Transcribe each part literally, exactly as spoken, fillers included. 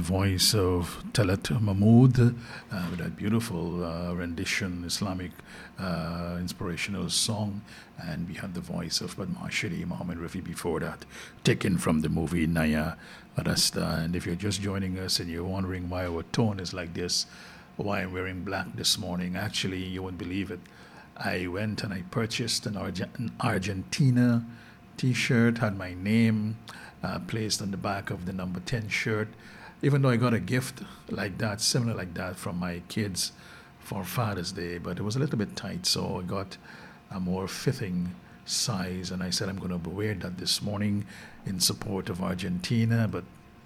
voice of Talat Mahmood uh, with that beautiful uh, rendition, Islamic uh, inspirational song. And we had the voice of Badmashiri Mohammed Rafi before that, taken from the movie Naya Rasta. And if you're just joining us and you're wondering why our tone is like this, why I'm wearing black this morning, actually, you won't believe it. I went and I purchased an, Arge- an Argentina t-shirt, had my name uh, placed on the back of the number ten shirt, even though I got a gift like that, similar like that from my kids for Father's Day, but it was a little bit tight, so I got a more fitting size, and I said I'm going to wear that this morning in support of Argentina, but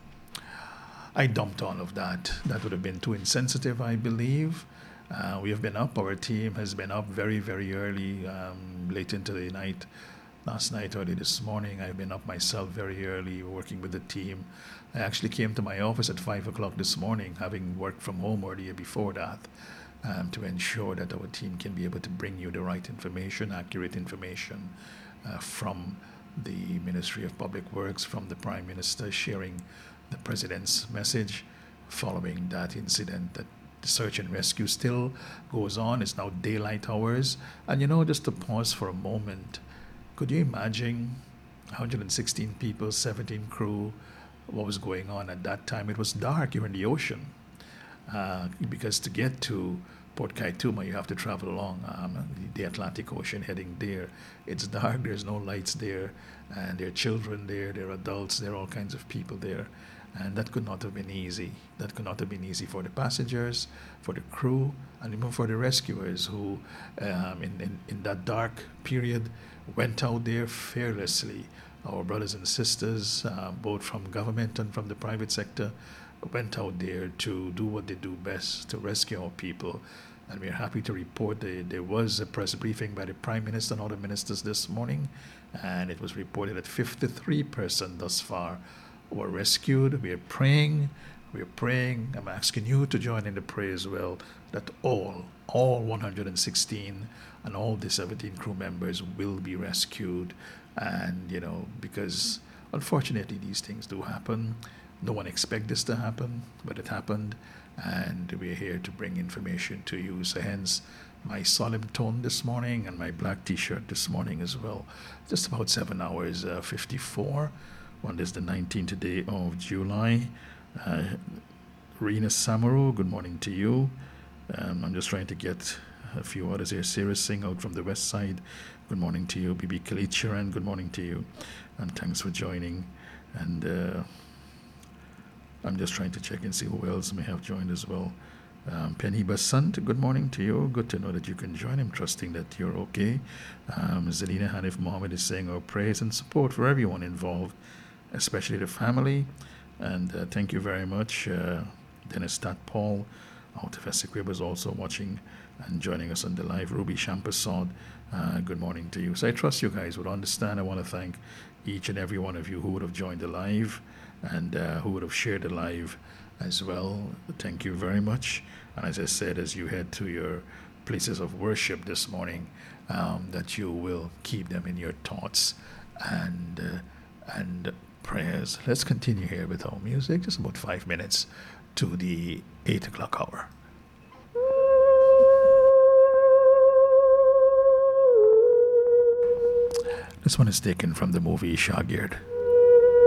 I dumped all of that. That would have been too insensitive, I believe. Uh, we have been up, our team has been up very, very early, um, late into the night. Last night, early this morning, I've been up myself very early, working with the team. I actually came to my office at five o'clock this morning, having worked from home earlier before that, um, to ensure that our team can be able to bring you the right information, accurate information uh, from the Ministry of Public Works, from the Prime Minister, sharing the President's message following that incident. That the search and rescue still goes on. It's now daylight hours. And you know, just to pause for a moment, could you imagine one hundred sixteen people, seventeen crew, what was going on at that time? It was dark. You're in the ocean. Uh, because to get to Port Kaituma, you have to travel along um, the Atlantic Ocean heading there. It's dark. There's no lights there. And there are children there. There are adults. There are all kinds of people there. And that could not have been easy. That could not have been easy for the passengers, for the crew, and even for the rescuers who, um, in, in, in that dark period, went out there fearlessly. Our brothers and sisters, uh, both from government and from the private sector, went out there to do what they do best, to rescue our people. And we're happy to report that there was a press briefing by the Prime Minister and other ministers this morning, and it was reported that fifty-three persons thus far were rescued. We are praying, we are praying. I'm asking you to join in the prayer as well, that all, all one hundred sixteen and all the seventeen crew members will be rescued. And, you know, because unfortunately these things do happen. No one expects this to happen, but it happened. And we're here to bring information to you. So hence my solemn tone this morning and my black t-shirt this morning as well. Just about seven hours uh, fifty-four. On this the nineteenth day of July. Uh, Rena Samaru, good morning to you. Um, I'm just trying to get a few others here. Sarah Singh out from the west side, good morning to you. Bibi Khalid Sharan, good morning to you. And thanks for joining. And uh, I'm just trying to check and see who else may have joined as well. Um, Penny Basant, good morning to you. Good to know that you can join. I'm trusting that you're okay. Um, Zelina Hanif Mohammed is saying our prayers and support for everyone involved, especially the family. And uh, thank you very much. Uh, Dennis Stat Paul out of Essequibo is also watching and joining us on the live. Ruby Champasad, uh, good morning to you. So I trust you guys would understand. I want to thank each and every one of you who would have joined the live and uh, who would have shared the live as well. Thank you very much. And as I said, as you head to your places of worship this morning, um, that you will keep them in your thoughts and uh, and prayers. Let's continue here with our music, just about five minutes to the eight o'clock hour. This one is taken from the movie Shagird.